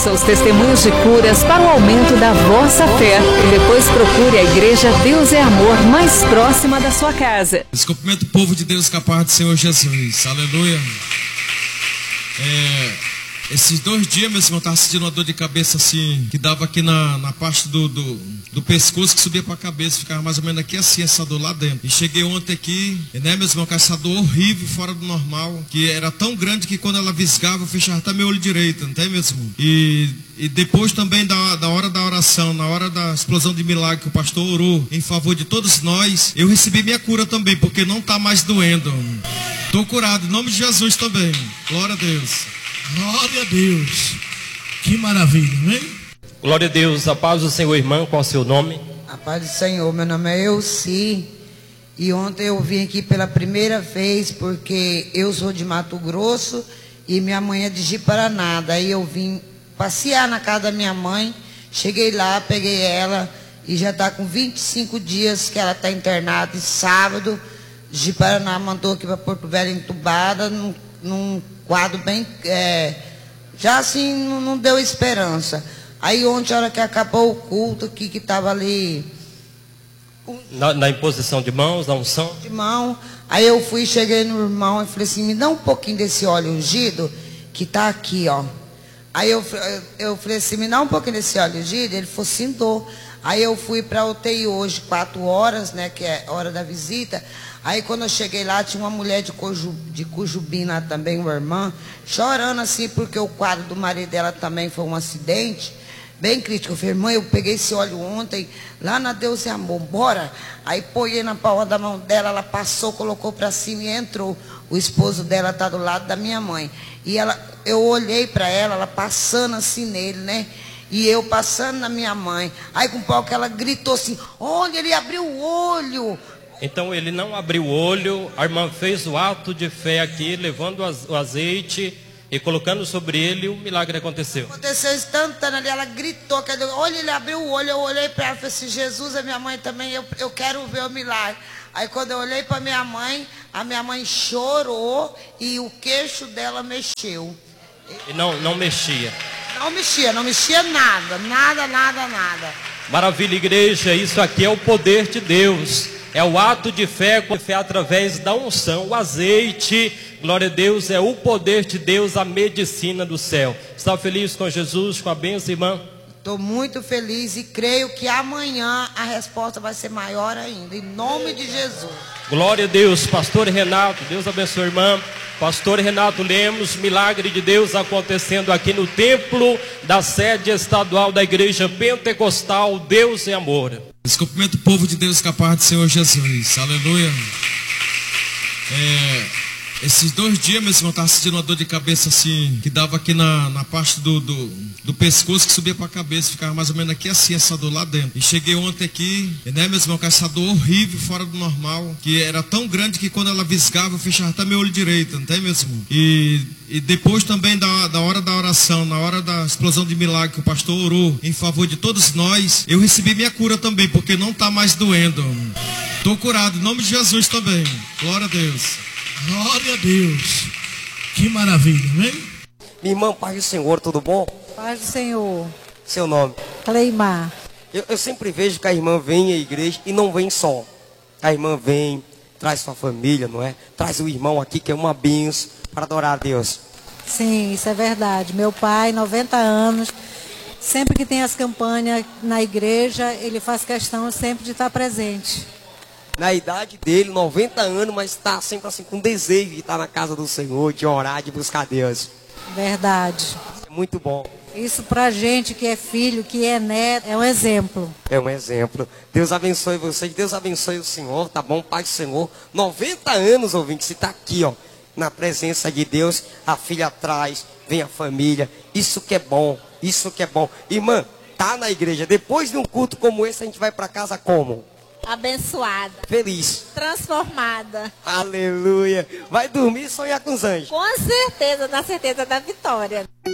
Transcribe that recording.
Ouça os testemunhos de curas para o aumento da vossa fé e depois procure a Igreja Deus é Amor mais próxima da sua casa. Cumprimento o povo de Deus com a paz do Senhor Jesus. Aleluia. Esses 2 dias, meu irmão, eu estava sentindo uma dor de cabeça assim, que dava aqui na parte do pescoço, que subia para a cabeça, ficava mais ou menos aqui assim, essa dor lá dentro. E cheguei ontem aqui, né, meu irmão, com essa dor horrível, fora do normal, que era tão grande que quando ela visgava, eu fechava até meu olho direito, não tem, meu irmão? E depois também da hora da oração, na hora da explosão de milagre que o pastor orou em favor de todos nós, eu recebi minha cura também, porque não está mais doendo. Estou curado, em nome de Jesus também. Glória a Deus. Glória a Deus. Que maravilha, amém? Glória a Deus. A paz do Senhor, irmã. Qual é o seu nome? A paz do Senhor. Meu nome é Elci. E ontem eu vim aqui pela primeira vez, porque eu sou de Mato Grosso e minha mãe é de Ji-Paraná. Daí eu vim passear na casa da minha mãe. Cheguei lá, peguei ela e já está com 25 dias que ela está internada. E sábado, Ji-Paraná mandou aqui para Porto Velho entubada, num quadro bem, já assim não deu esperança. Aí ontem, a hora que acabou o culto aqui, que estava ali na imposição de mãos, na unção de mão, aí eu fui, cheguei no irmão e falei assim, me dá um pouquinho desse óleo ungido que está aqui, ó. Aí eu falei assim, me dá um pouquinho desse óleo ungido. Ele falou assim, dou. Aí eu fui para a UTI hoje, 4 horas, né, que é a hora da visita. Aí quando eu cheguei lá, tinha uma mulher de Cujubim lá também, uma irmã, chorando assim, porque o quadro do marido dela também foi um acidente, bem crítico. Eu falei, irmã, eu peguei esse óleo ontem, lá na Deus é Amor, bora. Aí põe na palma da mão dela, ela passou, colocou para cima e entrou. O esposo dela está do lado da minha mãe. E eu olhei para ela passando assim nele, né? E eu passando na minha mãe. Aí com o pau que ela gritou assim, olha, ele abriu o olho. Então ele não abriu o olho, a irmã fez o ato de fé aqui, levando o azeite e colocando sobre ele, o milagre aconteceu. Aconteceu instantâneo ali, ela gritou, olha, ele abriu o olho. Eu olhei para ela e falei assim, Jesus, a minha mãe também, eu quero ver o milagre. Aí quando eu olhei para minha mãe, a minha mãe chorou e o queixo dela mexeu. E não mexia? Não mexia nada. Maravilha, igreja, isso aqui é o poder de Deus. É o ato de fé através da unção, o azeite, glória a Deus, é o poder de Deus, a medicina do céu. Está feliz com Jesus, com a bênção, irmã? Estou muito feliz e creio que amanhã a resposta vai ser maior ainda, em nome de Jesus. Glória a Deus, pastor Renato, Deus abençoe, irmã. Pastor Renato Lemos, milagre de Deus acontecendo aqui no templo da sede estadual da Igreja Pentecostal Deus é Amor. Cumprimento o povo de Deus com a paz do Senhor Jesus. Aleluia. Esses 2 dias, meu irmão, eu estava sentindo uma dor de cabeça assim, que dava aqui na parte do pescoço, que subia para a cabeça, ficava mais ou menos aqui assim, essa dor lá dentro. E cheguei ontem aqui, né, meu irmão, com essa dor horrível, fora do normal, que era tão grande que quando ela visgava, eu fechava até meu olho direito, não tem, meu irmão? E depois também da hora da oração, na hora da explosão de milagre que o pastor orou em favor de todos nós, eu recebi minha cura também, porque não está mais doendo. Estou curado, em nome de Jesus também. Glória a Deus. Glória a Deus. Que maravilha, amém? Minha irmã, paz do Senhor, tudo bom? Paz do Senhor. Seu nome? Cleimar. Eu sempre vejo que a irmã vem à igreja e não vem só. A irmã vem, traz sua família, não é? Traz o irmão aqui que é uma bênção para adorar a Deus. Sim, isso é verdade. Meu pai, 90 anos, sempre que tem as campanhas na igreja, ele faz questão sempre de estar presente. Na idade dele, 90 anos, mas está sempre assim com desejo de estar na casa do Senhor, de orar, de buscar Deus. Verdade. É muito bom. Isso pra gente que é filho, que é neto, é um exemplo. É um exemplo. Deus abençoe vocês, Deus abençoe o Senhor, tá bom? Pai do Senhor, 90 anos, ouvinte, você está aqui, ó, na presença de Deus, a filha atrás, vem a família, isso que é bom, isso que é bom. Irmã, tá na igreja, depois de um culto como esse, a gente vai para casa como? Abençoada. Feliz. Transformada. Aleluia. Vai dormir e sonhar com os anjos. Com certeza, na certeza da vitória.